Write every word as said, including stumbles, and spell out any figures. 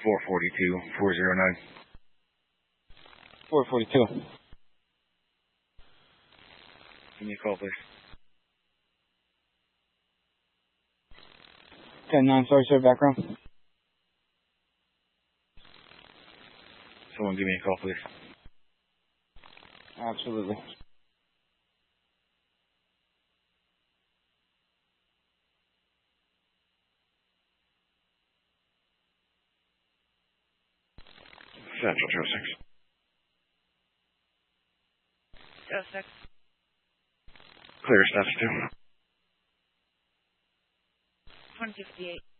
four forty-two, four oh nine. four forty-two. Give me a call, please. ten nine, sorry, sir, background. Someone give me a call, please. Absolutely. Central two oh six. two oh six. Clear steps two. one fifty-eight.